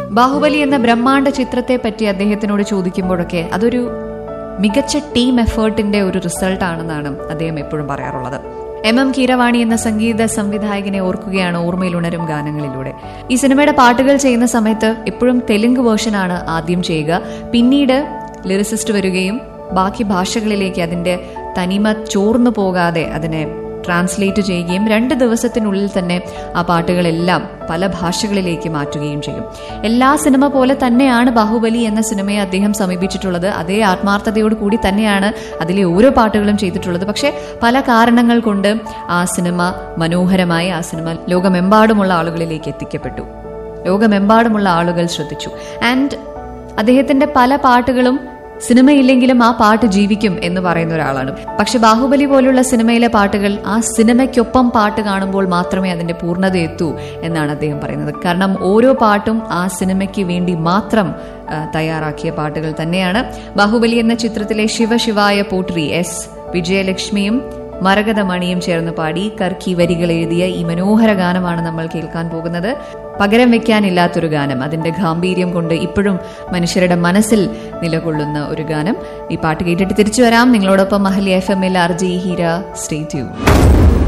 ബാഹുബലി എന്ന ബ്രഹ്മാണ്ഡ ചിത്രത്തെ പറ്റി അദ്ദേഹത്തിനോട് ചോദിക്കുമ്പോഴൊക്കെ അതൊരു മികച്ച ടീം എഫേർട്ടിന്റെ ഒരു റിസൾട്ട് ആണെന്നാണ് അദ്ദേഹം എപ്പോഴും പറയാറുള്ളത്. എം കീരവാണി എന്ന സംഗീത സംവിധായകനെ ഓർക്കുകയാണ് ഓർമ്മയിലുണരും ഗാനങ്ങളിലൂടെ. ഈ സിനിമയുടെ പാട്ടുകൾ ചെയ്യുന്ന സമയത്ത് എപ്പോഴും തെലുങ്ക് വേർഷനാണ് ആദ്യം ചെയ്യുക. പിന്നീട് ലിറിസിസ്റ്റ് വരികയും ബാക്കി ഭാഷകളിലേക്ക് അതിന്റെ തനിമ ചോർന്നു പോകാതെ അതിനെ ട്രാൻസ്ലേറ്റ് ചെയ്യുകയും 2 ദിവസത്തിനുള്ളിൽ തന്നെ ആ പാട്ടുകളെല്ലാം പല ഭാഷകളിലേക്ക് മാറ്റുകയും ചെയ്യും. എല്ലാ സിനിമ പോലെ തന്നെയാണ് ബാഹുബലി എന്ന സിനിമയെ അദ്ദേഹം സമീപിച്ചിട്ടുള്ളത്. അതേ ആത്മാർത്ഥതയോട് കൂടി തന്നെയാണ് അതിലെ ഓരോ പാട്ടുകളും ചെയ്തിട്ടുള്ളത്. പക്ഷെ പല കാരണങ്ങൾ കൊണ്ട് ആ സിനിമ മനോഹരമായി ആ സിനിമ ലോകമെമ്പാടുമുള്ള ആളുകളിലേക്ക് എത്തിക്കപ്പെട്ടു. ലോകമെമ്പാടുമുള്ള ആളുകൾ ശ്രദ്ധിച്ചു. ആൻഡ് അദ്ദേഹത്തിന്റെ പല പാട്ടുകളും സിനിമയില്ലെങ്കിലും ആ പാട്ട് ജീവിക്കും എന്ന് പറയുന്ന ഒരാളാണ്. പക്ഷെ ബാഹുബലി പോലുള്ള സിനിമയിലെ പാട്ടുകൾ ആ സിനിമയ്ക്കൊപ്പം പാട്ട് കാണുമ്പോൾ മാത്രമേ അതിന്റെ പൂർണ്ണത എത്തൂ എന്നാണ് അദ്ദേഹം പറയുന്നത്. കാരണം ഓരോ പാട്ടും ആ സിനിമയ്ക്ക് വേണ്ടി മാത്രം തയ്യാറാക്കിയ പാട്ടുകൾ തന്നെയാണ്. ബാഹുബലി എന്ന ചിത്രത്തിലെ ശിവശിവായ പോട്രി എസ് വിജയലക്ഷ്മിയും മരകതമണിയും ചേർന്ന് പാടി കർക്കി വരികൾ എഴുതിയ ഈ മനോഹര ഗാനമാണ് നമ്മൾ കേൾക്കാൻ പോകുന്നത്. പകരം വെക്കാനില്ലാത്തൊരു ഗാനം. അതിന്റെ ഗാംഭീര്യം കൊണ്ട് ഇപ്പോഴും മനുഷ്യരുടെ മനസ്സിൽ നിലകൊള്ളുന്ന ഒരു ഗാനം. ഈ പാട്ട് കേട്ടിട്ട് തിരിച്ചു വരാം. നിങ്ങളോടൊപ്പം മഹലി FM RJ Heera. Stay tuned.